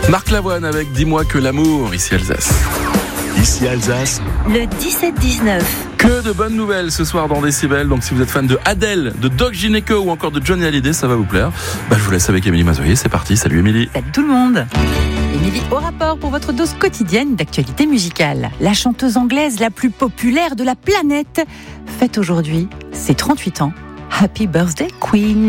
Marc Lavoine avec Dis-moi que l'amour, ici Alsace. Ici Alsace. Le 17-19. Que de bonnes nouvelles ce soir dans Décibel. Donc si vous êtes fan de Adèle, de Doc Gynéco ou encore de Johnny Hallyday, ça va vous plaire. Je vous laisse avec Émilie Mazoyer. C'est parti. Salut Émilie. Salut tout le monde. Émilie au rapport pour votre dose quotidienne d'actualité musicale. La chanteuse anglaise la plus populaire de la planète fête aujourd'hui ses 38 ans. Happy birthday Queen.